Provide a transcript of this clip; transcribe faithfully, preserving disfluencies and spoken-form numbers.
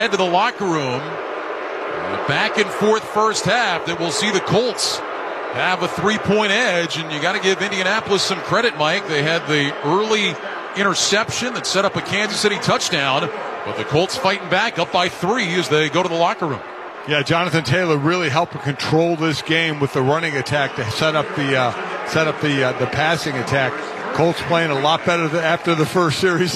Head to the locker room. A back and forth first half that we'll see the Colts have a three-point edge, and you got to give Indianapolis some credit, Mike. They had the early interception that set up a Kansas City touchdown, but the Colts fighting back up by three as they go to the locker room. Yeah, Jonathan Taylor really helped control this game with the running attack to set up the uh, set up the uh, the passing attack. Colts playing a lot better after the first series